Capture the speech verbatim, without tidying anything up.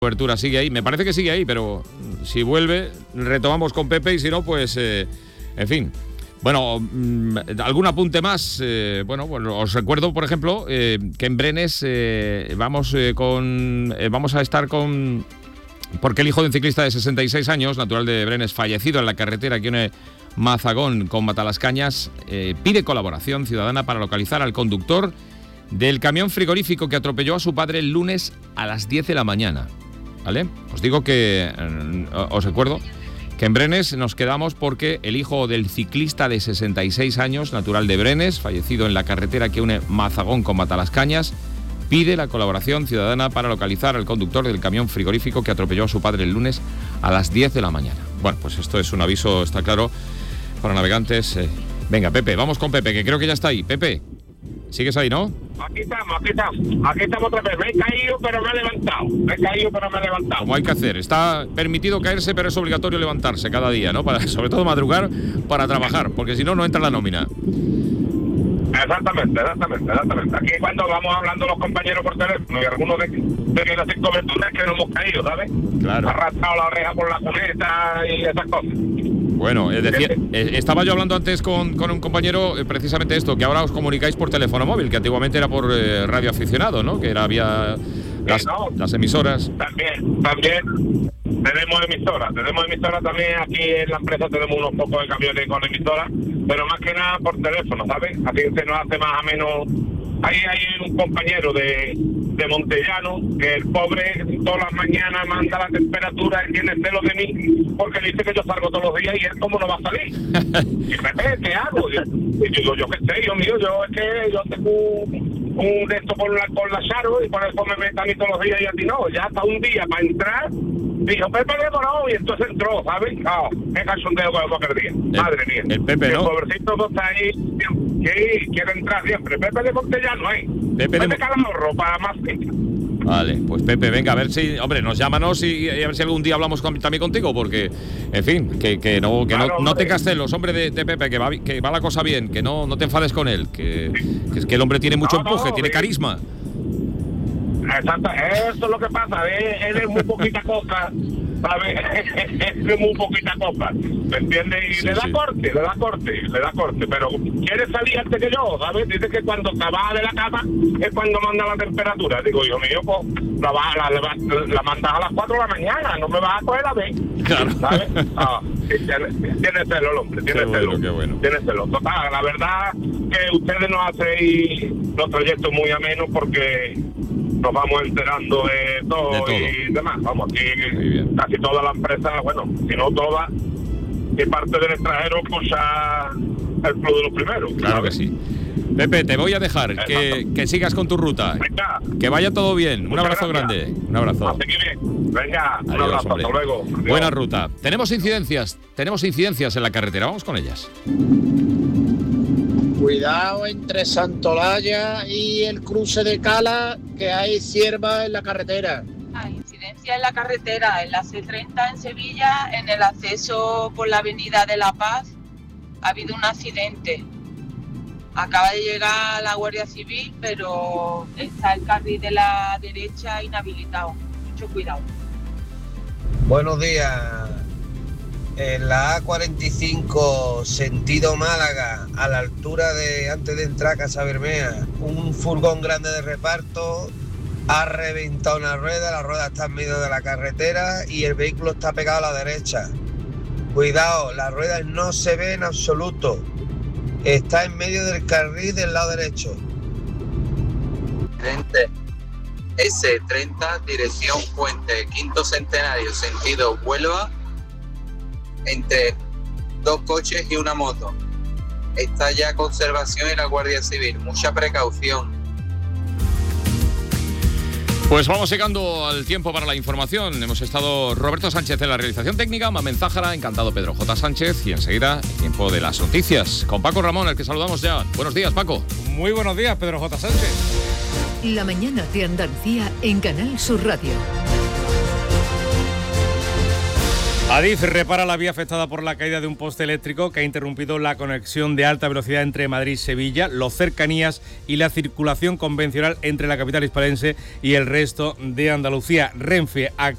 cobertura sigue ahí, me parece que sigue ahí, pero si vuelve, retomamos con Pepe y si no, pues, eh, en fin. Bueno, mmm, algún apunte más. Eh, bueno, bueno, os recuerdo, por ejemplo, eh, que en Brenes eh, vamos, eh, con, eh, vamos a estar con... Porque el hijo de un ciclista de sesenta y seis años, natural de Brenes, fallecido en la carretera que une Mazagón con Matalascañas, eh, pide colaboración ciudadana para localizar al conductor del camión frigorífico que atropelló a su padre el lunes a las diez de la mañana. ¿Vale? Os digo que, eh, os recuerdo que en Brenes nos quedamos porque el hijo del ciclista de sesenta y seis años, natural de Brenes, fallecido en la carretera que une Mazagón con Matalascañas, pide la colaboración ciudadana para localizar al conductor del camión frigorífico que atropelló a su padre el lunes a las diez de la mañana. Bueno, pues esto es un aviso, está claro, para navegantes. Eh, venga, Pepe, vamos con Pepe, que creo que ya está ahí. Pepe, ¿sigues ahí, no? Aquí estamos, aquí estamos, aquí estamos otra vez. Me he caído, pero me he levantado. Me he caído, pero me he levantado. Como hay que hacer. Está permitido caerse, pero es obligatorio levantarse cada día, ¿no? Para, sobre todo madrugar para trabajar, porque si no, no entra la nómina. Exactamente, exactamente, exactamente. Aquí cuando vamos hablando los compañeros por teléfono y algunos de, de las cinco coberturas que no hemos caído, ¿sabes? Claro. Arrastrado la oreja por la cuneta y esas cosas. Bueno, es decir, eh, estaba yo hablando antes con, con un compañero eh, precisamente esto, que ahora os comunicáis por teléfono móvil, que antiguamente era por eh, radio aficionado, ¿no? Que era había las, no, las emisoras. También, también tenemos emisoras, tenemos emisoras también aquí en la empresa, tenemos unos pocos de camiones con emisoras, pero más que nada por teléfono, ¿sabes? Así se nos hace más o menos. Ahí hay un compañero de, de Montellano que el pobre todas las mañanas manda la temperatura y tiene celo de mí porque dice que yo salgo todos los días y él cómo no va a salir. Y Pepe, ¿qué hago? Y yo digo, yo qué sé, yo mío, yo es que yo tengo un, un de esto con la, con la Charo y por eso me meto a mí todos los días y a ti no. Ya hasta un día para entrar, dijo, Pepe demoró y entonces entró, ¿sabes? Oh, qué cachondeo con el cualquier día. El, madre mía. El Pepe, ¿no? El pobrecito no está ahí, sí, quiere entrar siempre. Pepe de Montellano, ¿eh? Pepe de Pepe Calamorro, para más. Vale, pues Pepe, venga, a ver si, hombre, nos llámanos y, y a ver si algún día hablamos con, también contigo, porque, en fin, que, que no que claro, no, no tengas celos, hombre, de, de Pepe, que va, que va la cosa bien, que no, no te enfades con él, que, que es que el hombre tiene mucho no, empuje, no, tiene bien. Carisma. Exacto, eso es lo que pasa, él es muy poquita cosa, ¿sabes? Es muy poquita cosa, ¿me entiendes? Y sí, le da sí. corte, le da corte, le da corte, pero quiere salir antes que yo, ¿sabes? Dice que cuando se baja de la cama es cuando manda la temperatura. Digo, hijo mío, pues la, la, la, la mandas a las cuatro de la mañana, no me vas a coger a ver, claro. ¿sabes? Ah, tiene, tiene celo el hombre, tiene qué celo, bueno, qué bueno. tiene celo. Total, la verdad que ustedes nos hacen los trayectos muy amenos porque nos vamos enterando de todo, de todo y demás. Vamos, aquí casi toda la empresa, bueno, si no toda, que parte del extranjero, pues ya el club de los primeros. Claro ¿sabes? Que sí. Pepe, te voy a dejar, que, que sigas con tu ruta. Venga. Que vaya todo bien. Un abrazo gracias. grande. Un abrazo. Así que bien. Venga, adiós, un abrazo. hombre. Hasta luego. Adiós. Buena ruta. Tenemos incidencias, tenemos incidencias en la carretera. Vamos con ellas. Cuidado entre Santolaya y el cruce de Cala, que hay cierva en la carretera. Hay incidencia en la carretera, en la C treinta en Sevilla, en el acceso por la avenida de La Paz, ha habido un accidente. Acaba de llegar la Guardia Civil, pero está el carril de la derecha inhabilitado. Mucho cuidado. Buenos días. En la A cuarenta y cinco, sentido Málaga, a la altura de, antes de entrar a Casa Bermea, un furgón grande de reparto ha reventado una rueda, la rueda está en medio de la carretera y el vehículo está pegado a la derecha. Cuidado, las ruedas no se ven en absoluto, está en medio del carril del lado derecho. S treinta, dirección Puente Quinto Centenario, sentido Huelva, entre dos coches y una moto. Está ya conservación y la Guardia Civil. Mucha precaución. Pues vamos llegando al tiempo para la información. Hemos estado Roberto Sánchez en la realización técnica, Mamen Zájara, encantado Pedro J. Sánchez y enseguida el tiempo de las noticias. Con Paco Ramón, al que saludamos ya. Buenos días, Paco. Muy buenos días, Pedro J. Sánchez. La mañana de Andalucía en Canal Sur Radio. Adif repara la vía afectada por la caída de un poste eléctrico que ha interrumpido la conexión de alta velocidad entre Madrid y Sevilla, los cercanías y la circulación convencional entre la capital hispalense y el resto de Andalucía. Renfe acaba